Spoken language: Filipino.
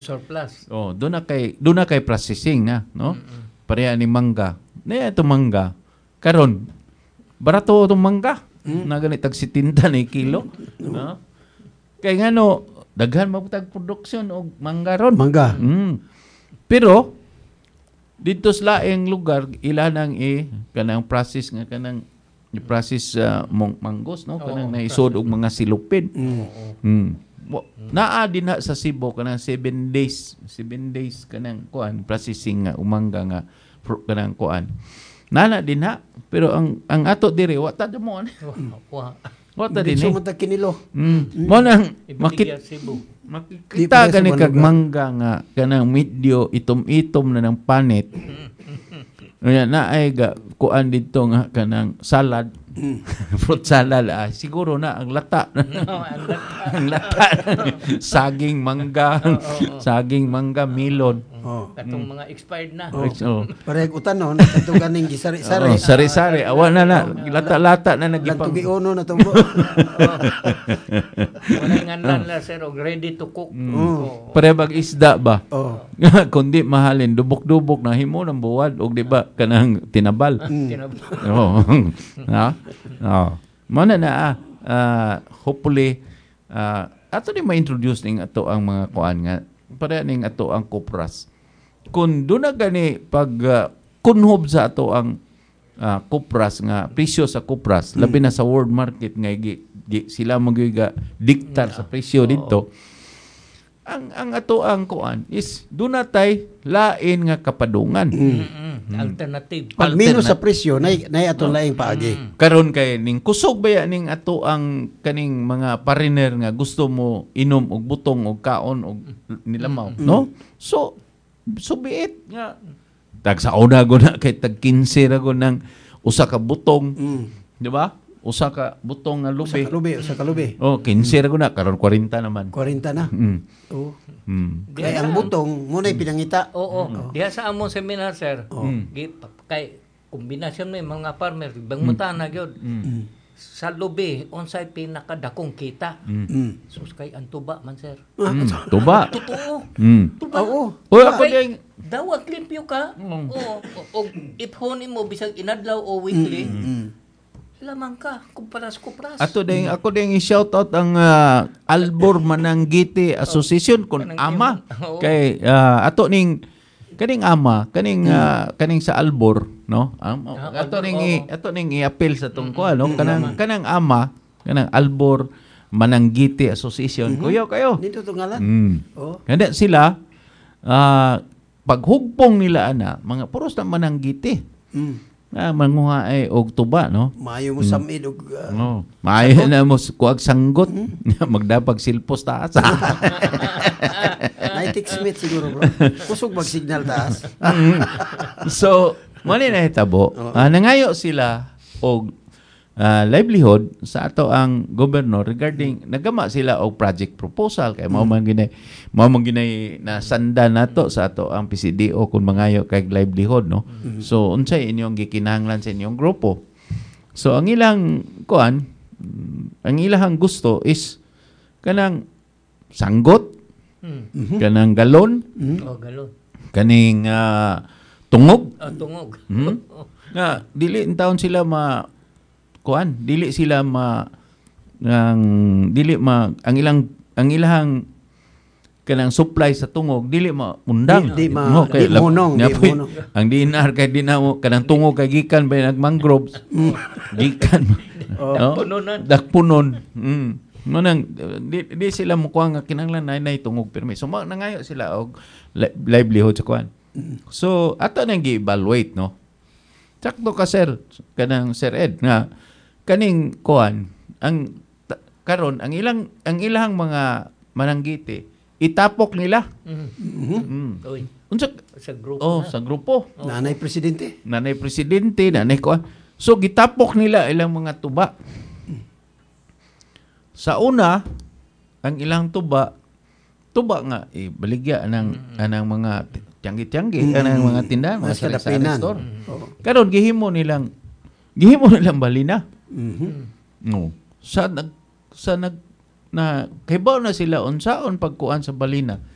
surplus. Oh, doon na kay processing na, no? Pareha ni mangga. Na ito mangga. Karon barato itong mangga. Na ganit tag 70 na kilo, no? Kay ngano daghan mabutag production og mangga ron. Mangga. Pero dito sa laing lugar ilanang kanang process nga kanang i-process manggos, no? Kanang naisod og mga silupin. Naa din na sa Cebu kanang 7 days kanang kuan processing nga umangga nga kanang kuan. Nana din na pero ang ato diri wa ta mo. Wa ta din. So mata kinilo. Mo nang makita gani kag mangga nga kanang medyo itom-itom na ng panit. Na ay ga kuan dito nga kanang salad. Fruit salad siguro na ang lata. Ang lata. Saging mangga melon. Katong mga expired na. Parehag utanon katong ganing gisari-sari. Sari-sari awa na lata-lata na nagipang. Tugi-uno na tumbo. Wala nganan la sir og ready to cook. Parebag isda ba? Kundi mahalin dubok-dubok na himo ng buwad og di ba kanang tinabal. Mana na hopefully ato ni ma-introduce ning ato ang mga kuan nga para ning ato ang kupras. Kung doon na gani pag kunhob sa ato ang kupras nga presyo sa kupras labi na sa world market nga sila magiga diktar sa presyo dito. Ang ato ang kuan is doon na tay lain nga kapadungan. Alternative. Pag minus sa presyo nay atong laing paagi. Karon kay ning kusog baya ning ato ang kaning mga pariner nga gusto mo inom og butong og kaon og nilamaw, no? So biit nga tag sa una guna kay tag 15 ra go nang usa ka butong. Di ba? Usa ka butong nga lubi. Usa ka lubi. 15 ra guna karon 40 naman. 40 na. Kay ang butong mo nay pinangita. Diha sa among seminar sir. Kay kombinasyon may mga farmer bangmutan na gyud. Sa lubi unsay pinakadakong kita. Sus kay ang tuba man sir. Tuba. Totoo. Tuba. Oo. Ako ding dawat limpyo ka. O iphon mo bisag inadlaw o weekly. Lamang ka kumpara sa kupras. Ako ding i-shout out ang Albor Mananggiti Association kun ama kay ato ning kaning ama kaning sa Albor, no? Ato ning i-appeal sa tungko no kanang ama kanang Albor Mananggiti Association. Kuya kayo. Dito to ngalan. Kada sila paghugpong nila ana mga puros na mananggiti. Manguha ay og tuba, no? Maayo mo samid og maayo na mo kuag sanggot. Magdapag silpos taas. Night Smith siguro, bro. Kusog mag signal taas. So, mali na hitabo. Nangayo sila og livelihood sa ato ang gobernador regarding nagama sila og project proposal kay mao man ginay na sanda nato sa ato ang PCDO kung mangayo kay livelihood, no? So unsay inyong gikinahanglan sa inyong grupo? So ang ilang ang ilang gusto is kanang sanggot, kanang galon, galon. Kaning tungog. Tungog. Nga dili in taon sila dili sila ang ilang kanang supply sa tungog dili maundang munong ang dinar kay di na mo kanang tungog kay gikan bay nagmangroves gikan dakpunon manang di sila mukuha nga kinahanglan nay tungog permi so nangayo sila og livelihood sa kuan so ato nang gi-evaluate, no? Sakto ka sir kanang Sir Ed nga kaning kuan ang karon ang ilang mga mananggiti itapok nila. Unsa sa grupo sa grupo. Nanay presidente, nanay kuan. So gitapok nila ilang mga tuba. Sa una ang ilang tuba nga baligya anang mga tiyanggi anang mga tindahan, mga sari-sari store. Karon gihimo nilang balina. Sa kahibaw na sila unsaon pagkuan sa balina.